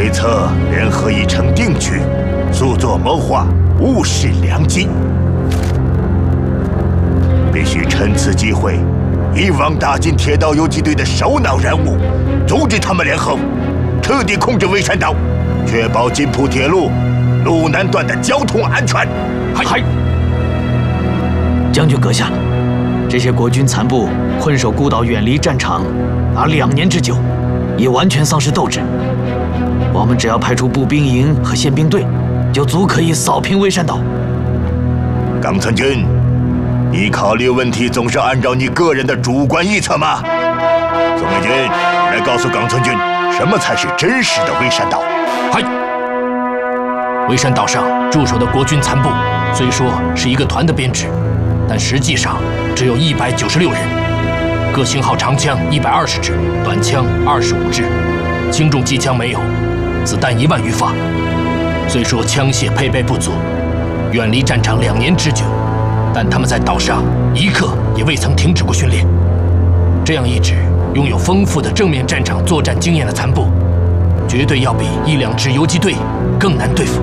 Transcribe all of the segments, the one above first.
对策联合已成定局，速作谋划，务是良机。必须趁此机会，一网打尽铁道游击队的首脑人物，阻止他们联合，彻底控制微山岛，确保津浦铁路路南段的交通安全。 嗨，将军阁下，这些国军残部困守孤岛，远离战场达2年之久，已完全丧失斗志。我们只要派出步兵营和宪兵队，就足可以扫平微山岛。 冈村君，你考虑问题总是按照你个人的主观臆测吗？宋美君，来告诉冈村君，什么才是真实的微山岛？ 嗨，微山岛上驻守的国军残部，虽说是一个团的编制，但实际上只有196人，各型号长枪120支，短枪25支，轻重机枪没有，子弹1万余发。虽说枪械配备不足，远离战场2年之久，但他们在岛上一刻也未曾停止过训练。这样一支拥有丰富的正面战场作战经验的残部，绝对要比1、2支游击队更难对付。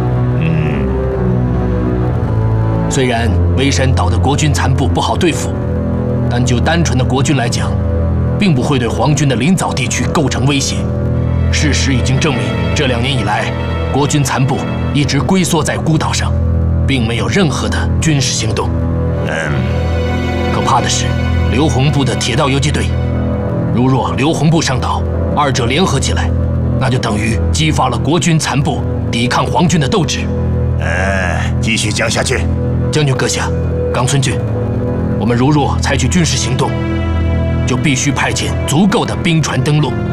虽然微山岛的国军残部不好对付，但就单纯的国军来讲，并不会对皇军的临藻地区构成威胁。事实已经证明，这2年以来，国军残部一直龟缩在孤岛上，并没有任何的军事行动。可怕的是，刘洪部的铁道游击队，如若刘洪部上岛，二者联合起来，那就等于激发了国军残部抵抗皇军的斗志。 继续讲下去。 将军阁下，冈村君，我们如若采取军事行动，就必须派遣足够的兵船登陆，